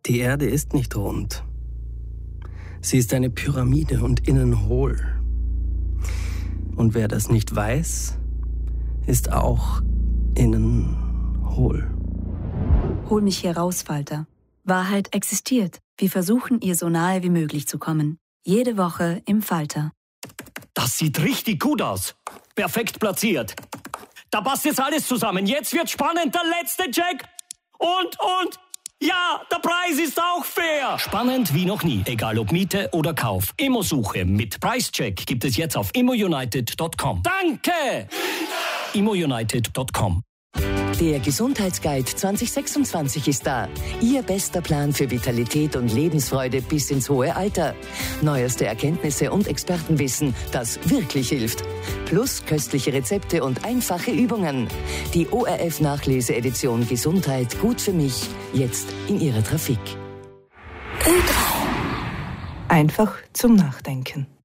Die Erde ist nicht rund. Sie ist eine Pyramide und innen hohl. Und wer das nicht weiß, ist auch innen hohl. Hol mich hier raus, Falter. Wahrheit existiert. Wir versuchen, ihr so nahe wie möglich zu kommen. Jede Woche im Falter. Das sieht richtig gut aus. Perfekt platziert. Da passt jetzt alles zusammen. Jetzt wird spannend. Der letzte Check. Und... Ja, der Preis ist auch fair. Spannend wie noch nie. Egal ob Miete oder Kauf. Immosuche mit Preischeck gibt es jetzt auf immounited.com. Danke! immounited.com. Der Gesundheitsguide 2026 ist da. Ihr bester Plan für Vitalität und Lebensfreude bis ins hohe Alter. Neueste Erkenntnisse und Expertenwissen, das wirklich hilft. Plus köstliche Rezepte und einfache Übungen. Die ORF-Nachlese-Edition Gesundheit gut für mich, jetzt in Ihrer Trafik. Einfach zum Nachdenken.